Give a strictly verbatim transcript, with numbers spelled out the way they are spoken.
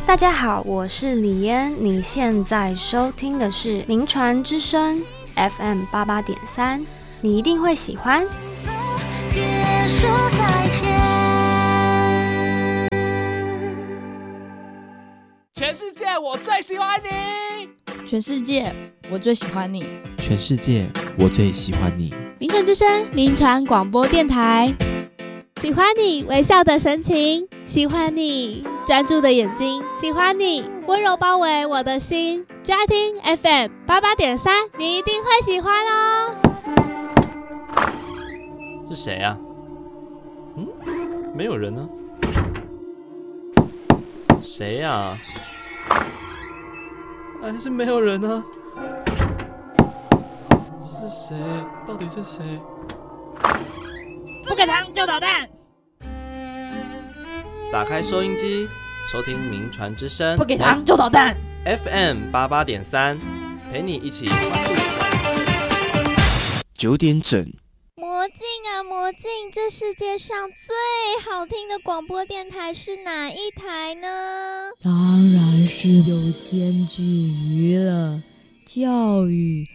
大家好，我是李嫣，你现在收听的是名传之声 F M 八八点三，你一定会喜欢。别说再见。 全世界我最喜欢你， 全世界我最喜欢你， 全世界我最喜欢你。 名传之声，名传广播电台。喜欢你微笑的神情，喜欢你专注的眼睛，喜欢你温柔包围我的心。就爱听 F M 八八点三，你一定会喜欢哦。 是谁啊？嗯，没有人呢。谁呀、啊？还是没有人呢？是谁？到底是谁？ 不给糖就捣蛋！ 打开收音机，收听名传之声。 不给糖就捣蛋 ！F M 八八点三，陪你一起欢度。 九点整。 魔镜啊魔镜，这世界上最好听的广播电台是哪一台呢？ 当然是有兼具娱乐、教育、